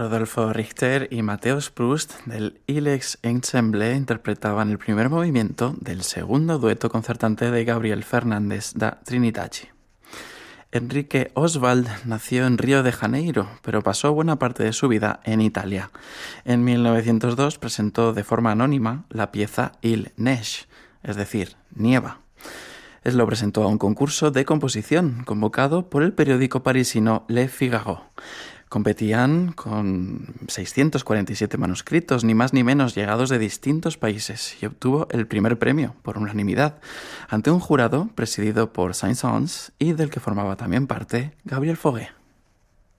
Rodolfo Richter y Matthäus Proust del Ilex Ensemble interpretaban el primer movimiento del segundo dueto concertante de Gabriel Fernández da Trindade. Enrique Oswald nació en Río de Janeiro, pero pasó buena parte de su vida en Italia. En 1902 presentó de forma anónima la pieza Il Neige, es decir, Nieva. Él lo presentó a un concurso de composición convocado por el periódico parisino Le Figaro. Competían con 647 manuscritos, ni más ni menos, llegados de distintos países, y obtuvo el primer premio por unanimidad ante un jurado presidido por Saint-Saëns y del que formaba también parte Gabriel Fauré.